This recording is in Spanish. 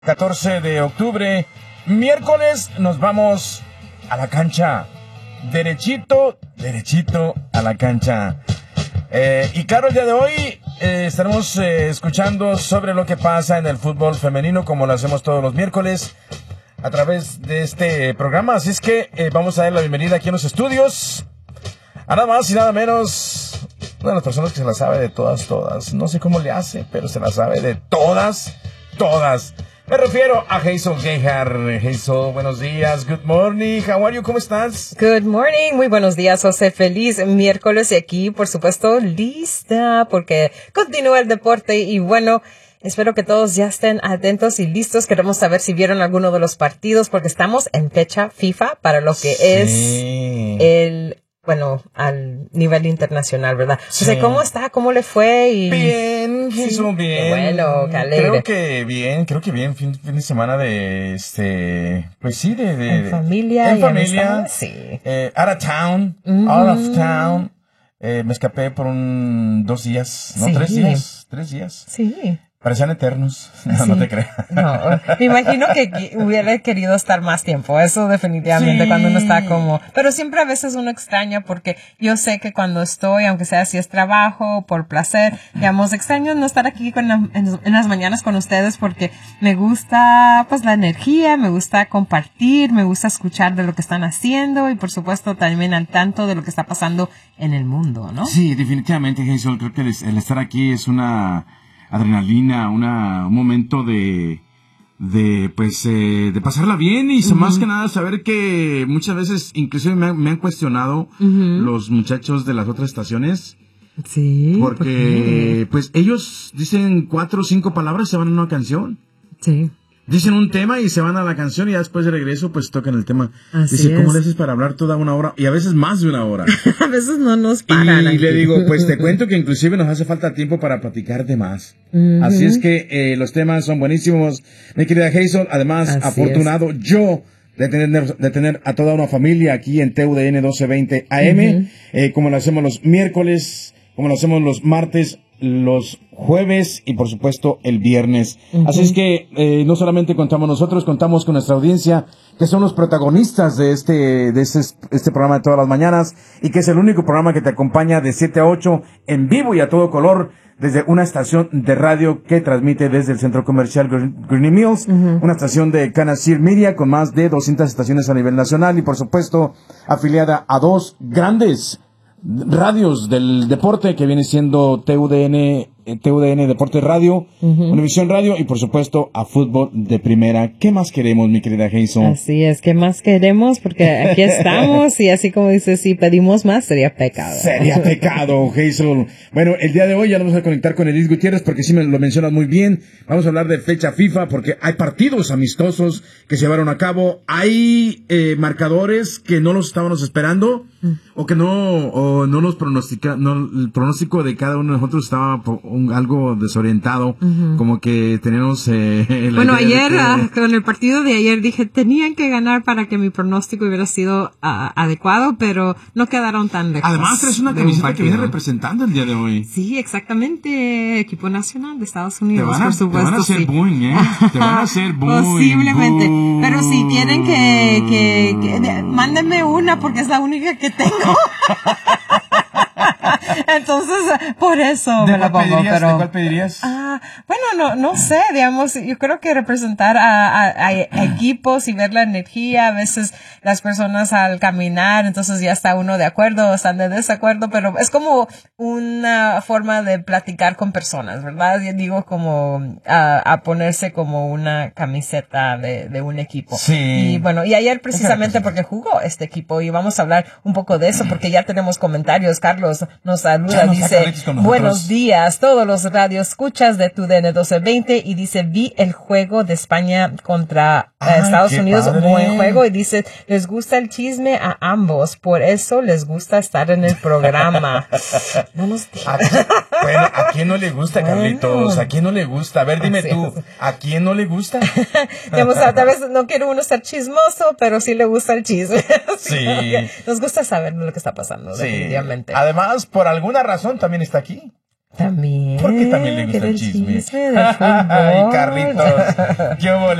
14 de octubre, miércoles, nos vamos a la cancha. Derechito a la cancha. Y claro, el día de hoy estaremos escuchando sobre lo que pasa en el fútbol femenino, como lo hacemos todos los miércoles a través de este programa. Así es que vamos a dar la bienvenida aquí en los estudios a nada más y nada menos una de las personas que se la sabe de todas. No sé cómo le hace, pero se la sabe de todas. Me refiero a Hazel Gayhart. Hazel, buenos días. Good morning. How are you? ¿Cómo estás? Good morning. Muy buenos días, José. Feliz miércoles y aquí, por supuesto, lista porque continúa el deporte y bueno, espero que todos ya estén atentos y listos. Queremos saber si vieron alguno de los partidos porque estamos en fecha FIFA para lo que es al nivel internacional, ¿verdad? Sí. O sea, ¿cómo está? ¿Cómo le fue? Bien, hizo bien. Bueno, qué alegre. Creo que bien, fin de semana de pues sí, en familia. En familia. Sí. Out of town. Me escapé por 2 días, ¿no? Sí. 3 días. Sí. Parecían eternos. No, Sí. no te creas. No, me imagino que hubiera querido estar más tiempo. Eso definitivamente Sí. cuando uno está como... Pero siempre a veces uno extraña porque yo sé que cuando estoy, aunque sea si es trabajo, por placer, digamos, extraño no estar aquí en las mañanas con ustedes porque me gusta pues la energía, me gusta compartir, me gusta escuchar de lo que están haciendo y por supuesto también al tanto de lo que está pasando en el mundo, ¿no? Sí, definitivamente, Hazel. Creo que el estar aquí es una adrenalina, un momento de pasarla bien y más que nada saber que muchas veces inclusive me han cuestionado los muchachos de las otras estaciones. Sí. Porque pues ellos dicen 4 o 5 palabras y se van a una canción. Sí. Dicen un tema y se van a la canción y ya después de regreso pues tocan el tema. Así Dice, ¿cómo es. le haces para hablar toda una hora? Y a veces más de una hora. A veces no nos paran. Y aquí. le digo, pues te cuento que inclusive nos hace falta tiempo para platicar de más. Así es que los temas son buenísimos. Mi querida Hazel, además, Así afortunado yo de tener a toda una familia aquí en TUDN 1220 AM, como lo hacemos los miércoles, como lo hacemos los martes, los jueves y por supuesto el viernes. Así es que no solamente contamos nosotros, contamos con nuestra audiencia, que son los protagonistas de este programa de todas las mañanas y que es el único programa que te acompaña de 7 a 8 en vivo y a todo color desde una estación de radio que transmite desde el centro comercial Greeny Mills, una estación de Canacir Media con más de 200 estaciones a nivel nacional y por supuesto afiliada a 2 grandes radios del deporte que viene siendo TUDN Deportes Radio, Univisión Radio y por supuesto a Fútbol de Primera. ¿Qué más queremos, mi querida Hazel? Así es, ¿qué más queremos? Porque aquí estamos y así como dices, si pedimos más sería pecado. Sería pecado, Hazel. Bueno, el día de hoy ya nos vamos a conectar con Edith Gutiérrez porque sí me lo mencionas muy bien. Vamos a hablar de fecha FIFA porque hay partidos amistosos que se llevaron a cabo. Hay marcadores que no los estábamos esperando o que no los pronostica, el pronóstico de cada uno de nosotros estaba algo desorientado, como que teníamos bueno, ayer con el partido de ayer dije tenían que ganar para que mi pronóstico hubiera sido adecuado, pero no quedaron tan lejos. Además traes una camiseta que viene representando el día de hoy. Sí, exactamente, equipo nacional de Estados Unidos, por supuesto. Te van a hacer bullying, Te van a hacer bullying. Posiblemente, pero si quieren que mándenme una porque es la única que tengo. Entonces, por eso me la pongo. ¿De cuál pedirías? Bueno, no sé, digamos, yo creo que representar a equipos y ver la energía, a veces las personas al caminar, entonces ya está uno de acuerdo, están de desacuerdo, pero es como una forma de platicar con personas, ¿verdad? Yo digo como a ponerse como una camiseta de un equipo. Sí. Y bueno, y ayer precisamente porque jugó este equipo y vamos a hablar un poco de eso porque ya tenemos comentarios. Carlos nos saluda, dice, buenos días, todos los radioescuchas de TUDN 1220 y dice, vi el juego de España contra Estados Unidos, padre. buen juego y dice, les gusta el chisme a ambos, por eso les gusta estar en el programa. No nos Bueno, ¿a quién no le gusta, Carlitos? ¿A quién no le gusta? A ver, dime tú, ¿a quién no le gusta? Digamos, tal vez no quiere uno ser chismoso, pero sí le gusta el chisme. Sí. Nos gusta saber lo que está pasando, Sí. definitivamente. Además, por alguna razón también está aquí. También. Porque también le gusta el chisme. Del fútbol. Ay, Carlitos. ¿Qué hubo?